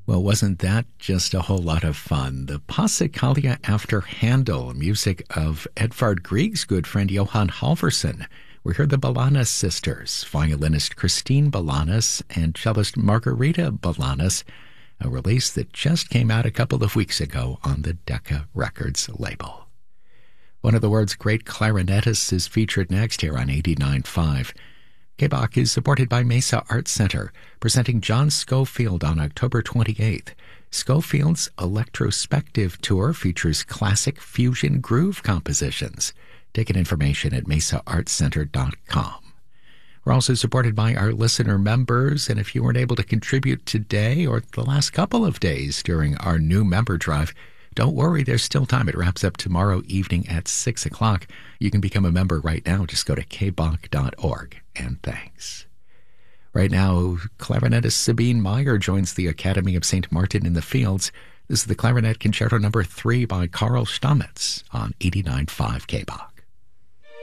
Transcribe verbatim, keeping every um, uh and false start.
Well, wasn't that just a whole lot of fun? The Passacaglia after Handel, music of Edvard Grieg's good friend Johan Halvorsen. We heard the Balanas sisters, violinist Christine Balanas and cellist Margarita Balanas, a release that just came out a couple of weeks ago on the Decca Records label. One of the world's great clarinetists is featured next here on eighty-nine point five. K B O C is supported by Mesa Art Center, presenting John Scofield on October twenty-eighth. Scofield's Electrospective Tour features classic fusion groove compositions. Ticket information at mesa art center dot com. We're also supported by our listener members, and if you weren't able to contribute today or the last couple of days during our new member drive, don't worry, there's still time. It wraps up tomorrow evening at six o'clock. You can become a member right now. Just go to k b o c dot org, and thanks. Right now, clarinetist Sabine Meyer joins the Academy of Saint Martin in the Fields. This is the Clarinet Concerto number three by Carl Stamitz on eighty-nine point five K B O C.